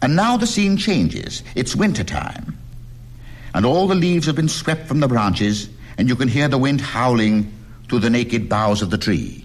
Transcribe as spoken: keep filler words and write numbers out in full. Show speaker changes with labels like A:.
A: And now the scene changes. It's winter time. And all the leaves have been swept from the branches, and you can hear the wind howling through the naked boughs of the tree.